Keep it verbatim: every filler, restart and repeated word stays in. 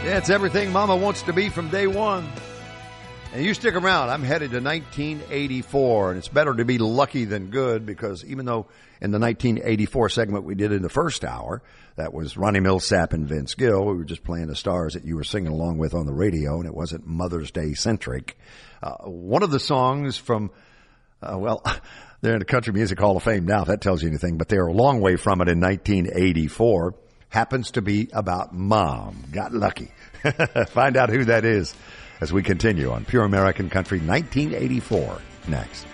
Yeah, it's everything Mama wants to be from day one. And you stick around. I'm headed to nineteen eighty-four, and it's better to be lucky than good because even though in the nineteen eighty-four segment we did in the first hour, that was Ronnie Millsap and Vince Gill, we were just playing the stars that you were singing along with on the radio, and it wasn't Mother's Day centric. Uh, one of the songs from, uh, well, they're in the Country Music Hall of Fame now, if that tells you anything, but they're a long way from it in nineteen eighty-four, happens to be about Mom. Got lucky. Find out who that is as we continue on Pure American Country nineteen eighty-four next.